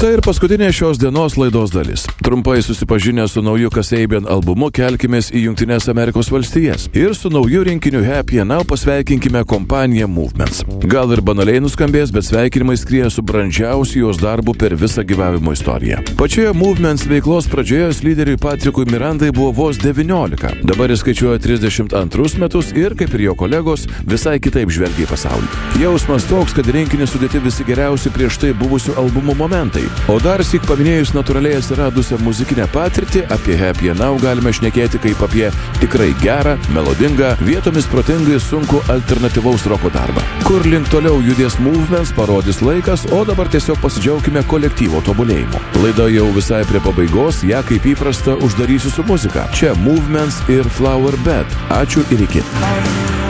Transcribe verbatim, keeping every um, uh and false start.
Štai ir paskutinė šios dienos laidos dalis. Trumpai susipažinę su nauju Kasabian albumu kelkimės į Jungtines Amerikos valstijas. Ir su nauju rinkiniu Happy Now pasveikinkime kompaniją Movements. Gal ir banaliai nuskambės, bet sveikinimai skrieja su brandžiausiu jos darbu per visą gyvavimo istoriją. Pačioje Movements veiklos pradžioje jos lyderiui Patrikui Mirandai buvo vos devyniolika. Dabar jis skaičiuoja trisdešimt antrus metus ir, kaip ir jo kolegos, visai kitaip žvelgia į pasaulį. Jausmas toks, kad rinkinį sudėti visi geriausi prieš tai buvusių albumų momentai. O dar syk paminėjus natūraliai atsiradusią muzikinę patirtį, apie Happy Now galime šnekėti kaip apie tikrai gerą, melodingą, vietomis protingai sunku alternatyvaus roko darbą. Kur link toliau judės Movements parodys laikas, o dabar tiesiog pasidžiaukime kolektyvo tobulėjimu. Laida jau visai prie pabaigos, ją kaip įprasta uždarysiu su muzika. Čia Movements ir Flower Bed. Ačiū ir iki.